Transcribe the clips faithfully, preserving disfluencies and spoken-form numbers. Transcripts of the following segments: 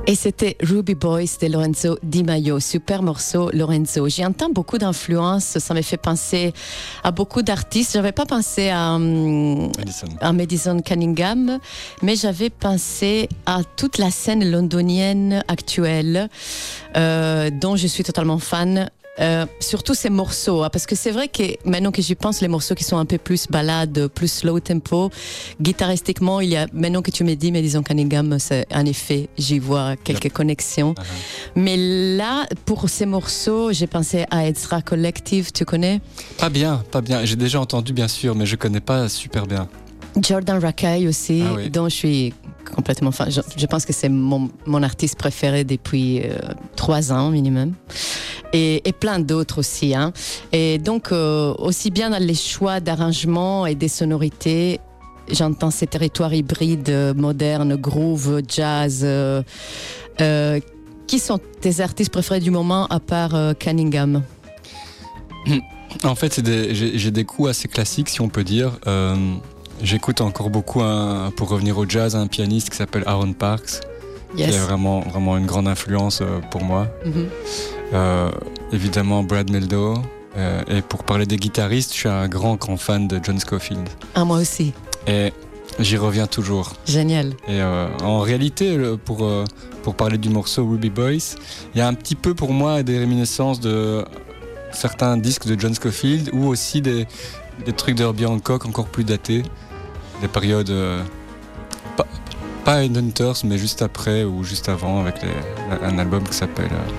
Et c'était Ruby Boys de Lorenzo Di Maio. Super morceau, Lorenzo. J'y entends beaucoup d'influences. Ça me fait penser à beaucoup d'artistes. J'avais pas pensé à, um, Madison. à Madison Cunningham, mais j'avais pensé à toute la scène londonienne actuelle, euh, dont je suis totalement fan. Euh, surtout ces morceaux, hein, parce que c'est vrai que maintenant que j'y pense, les morceaux qui sont un peu plus ballades, plus slow tempo, guitaristiquement, il y a, maintenant que tu me dis, mais disons Cunningham, c'est, en effet, j'y vois quelques yep. connexions. Uh-huh. Mais là, pour ces morceaux, j'ai pensé à Ezra Collective, tu connais? Pas bien, pas bien. J'ai déjà entendu, bien sûr, mais je connais pas super bien. Jordan Rakei aussi, ah oui. dont je suis complètement fan. Je, je pense que c'est mon, mon artiste préféré depuis euh, trois ans minimum. Et, et plein d'autres aussi. Hein. Et donc, euh, aussi bien dans les choix d'arrangements et des sonorités, j'entends ces territoires hybrides, modernes, groove, jazz. Euh, euh, qui sont tes artistes préférés du moment, à part euh, Cunningham? En fait, c'est des, j'ai, j'ai des coups assez classiques, si on peut dire. Euh, j'écoute encore beaucoup, un, pour revenir au jazz, un pianiste qui s'appelle Aaron Parks, yes. qui est vraiment, vraiment une grande influence pour moi. Mm-hmm. Euh, évidemment Brad Mehldau, euh, et pour parler des guitaristes, je suis un grand grand fan de John Scofield. Ah, moi aussi. Et j'y reviens toujours. Génial. Et euh, en réalité, pour, euh, pour parler du morceau Ruby Boys, il y a un petit peu pour moi des réminiscences de certains disques de John Scofield, ou aussi des, des trucs de Herbie Hancock encore plus datés, des périodes euh, pas, pas Headhunters, mais juste après ou juste avant, avec les, un album qui s'appelle euh,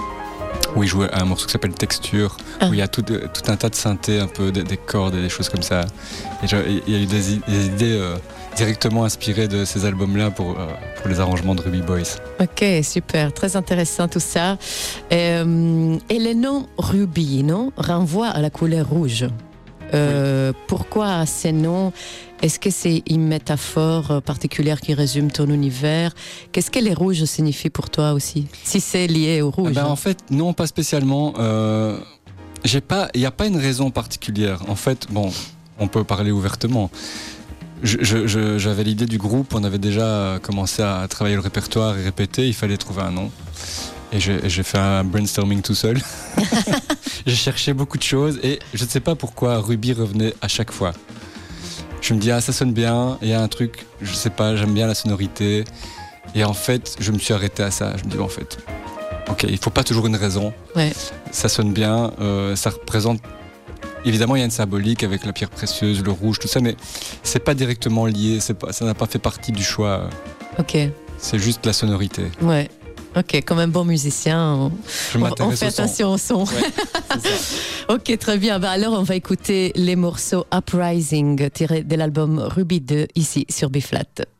où il jouait un morceau qui s'appelle Texture, ah. où il y a tout, tout un tas de synthés, un peu des, des cordes et des choses comme ça. Et il y a eu des, des idées euh, directement inspirées de ces albums-là pour, euh, pour les arrangements de Ruby Boys. Ok, super, très intéressant tout ça. Euh, et le nom Ruby, non, renvoie à la couleur rouge. Euh, oui. Pourquoi ces noms? Est-ce que c'est une métaphore particulière qui résume ton univers? Qu'est-ce que les rouges signifient pour toi aussi, si c'est lié au rouge? Eh ben, en fait, non, pas spécialement. Euh, j'ai pas, il n'y a pas une raison particulière. En fait, bon, on peut parler ouvertement. Je, je, je, j'avais l'idée du groupe, on avait déjà commencé à travailler le répertoire et répéter, il fallait trouver un nom. Et j'ai, j'ai fait un brainstorming tout seul. J'ai cherché beaucoup de choses et je ne sais pas pourquoi Ruby revenait à chaque fois. Je me dis, ah, ça sonne bien, il y a un truc, je sais pas, j'aime bien la sonorité. Et en fait, je me suis arrêté à ça. Je me dis, en fait, ok, il faut pas toujours une raison. Ouais. Ça sonne bien, euh, ça représente. Évidemment, il y a une symbolique avec la pierre précieuse, le rouge, tout ça, mais c'est pas directement lié, c'est pas, ça n'a pas fait partie du choix. Ok. C'est juste la sonorité. Ouais. Ok, comme un bon musicien, on, on, on fait attention au son. Au son. Ouais, ok, très bien. Bah alors, on va écouter les morceaux Uprising tirés de l'album Ruby deux ici sur B-Flat.